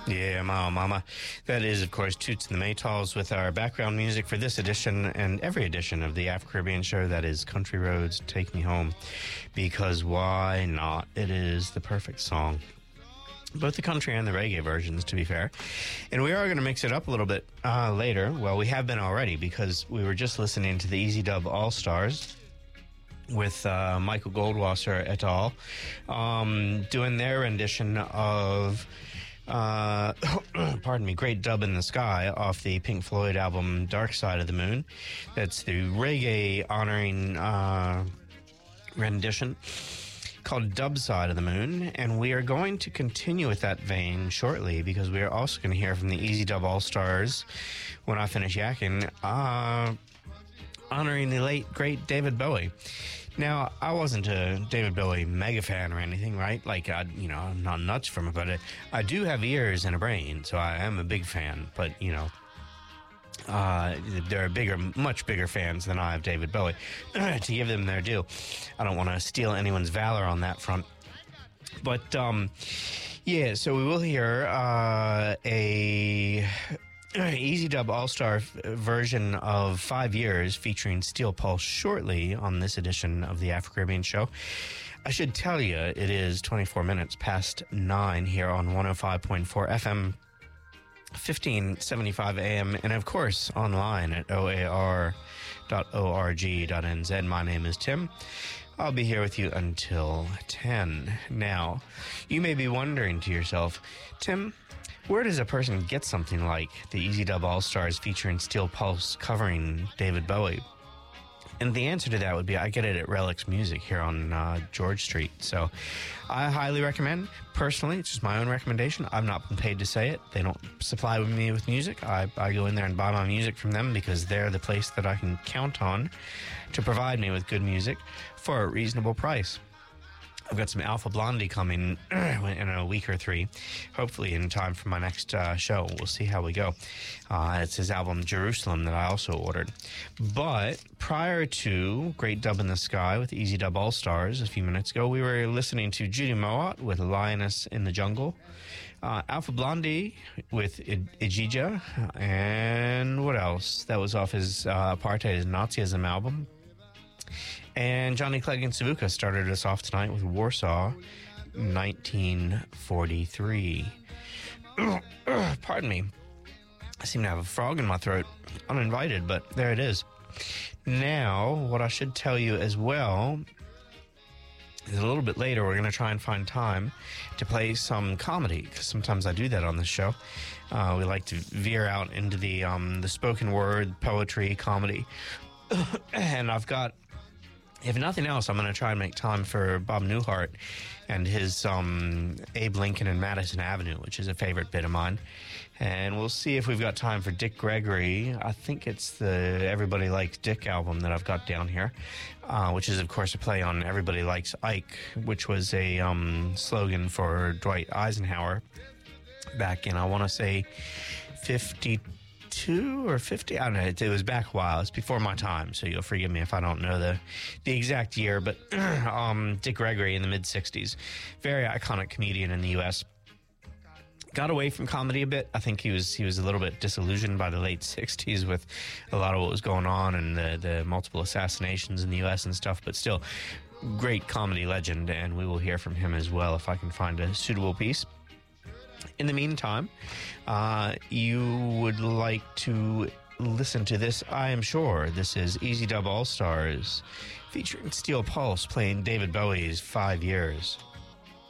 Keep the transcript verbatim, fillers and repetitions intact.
Yeah, Mama, Mama. That is, of course, Toots and the Maytals with our background music for this edition and every edition of the Afro-Caribbean show. That is Country Roads, Take Me Home. Because why not? It is the perfect song. Both the country and the reggae versions, to be fair. And we are going to mix it up a little bit uh, later. Well, we have been already, because we were just listening to the Easy Dub All-Stars with uh, Michael Goldwasser et al. Um, doing their rendition of... Uh, pardon me, Great Dub in the Sky off the Pink Floyd album Dark Side of the Moon. That's the reggae honoring uh, rendition called Dub Side of the Moon, and we are going to continue with that vein shortly, because we are also going to hear from the Easy Dub All-Stars when I finish yakking, uh, honoring the late, great David Bowie. Now, I wasn't a David Bowie mega fan or anything, right? Like, I, you know, I'm not nuts from it, but I, I do have ears and a brain, so I am a big fan. But, you know, uh, there are bigger, much bigger fans than I of David Bowie. To give them their due, I don't want to steal anyone's valor on that front. But, um, yeah, so we will hear uh, a... Easy Dub All-Star f- version of Five Years featuring Steel Pulse shortly on this edition of the Afro-Caribbean show. I should tell you, it is twenty-four minutes past nine here on one oh five point four F M, fifteen seventy-five A M, and of course online at O A R dot org dot N Z. My name is Tim. I'll be here with you until ten. Now, you may be wondering to yourself, Tim, where does a person get something like the Easy Dub All-Stars featuring Steel Pulse covering David Bowie? And the answer to that would be I get it at Relics Music here on uh, George Street. So I highly recommend. Personally, it's just my own recommendation. I've not been paid to say it. They don't supply me with music. I, I go in there and buy my music from them because they're the place that I can count on to provide me with good music for a reasonable price. I've got some Alpha Blondie coming in a week or three, hopefully in time for my next uh, show. We'll see how we go. Uh, it's his album Jerusalem that I also ordered. But prior to Great Dub in the Sky with Easy Dub All-Stars a few minutes ago, we were listening to Judy Mowatt with Lioness in the Jungle, uh, Alpha Blondie with I- Ijija, and what else? That was off his uh, Apartheid Nazism album. And Johnny Clegg and Savuka started us off tonight with Warsaw, nineteen forty-three. Pardon me. I seem to have a frog in my throat. Uninvited, but there it is. Now, what I should tell you as well is a little bit later we're going to try and find time to play some comedy, because sometimes I do that on this show. Uh, we like to veer out into the, um, the spoken word, poetry, comedy. And I've got... If nothing else, I'm going to try and make time for Bob Newhart and his um, Abe Lincoln and Madison Avenue, which is a favorite bit of mine. And we'll see if we've got time for Dick Gregory. I think it's the Everybody Likes Dick album that I've got down here, uh, which is, of course, a play on Everybody Likes Ike, which was a um, slogan for Dwight Eisenhower back in, I want to say, fifty-two. Two or fifty, I don't know. It, it was back a while. It's before my time, so you'll forgive me if I don't know the the exact year. But um, Dick Gregory in the mid sixties, very iconic comedian in the U S Got away from comedy a bit. I think he was he was a little bit disillusioned by the late sixties with a lot of what was going on and the the multiple assassinations in the U S and stuff. But still, great comedy legend, and we will hear from him as well if I can find a suitable piece. In the meantime, uh, you would like to listen to this, I am sure. This is Easy Dub All-Stars featuring Steel Pulse playing David Bowie's Five Years.